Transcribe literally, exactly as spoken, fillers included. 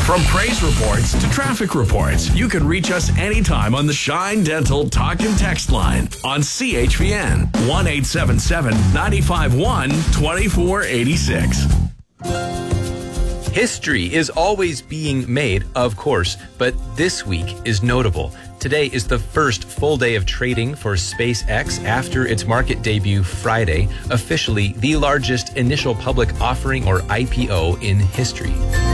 From praise reports to traffic reports, you can reach us anytime on the Shine Dental Talk and Text line on C H P N one eight seven seven, nine five one, two four eight six. History is always being made, of course, but this week is notable. Today is the first full day of trading for SpaceX after its market debut Friday, officially the largest initial public offering or I P O in history.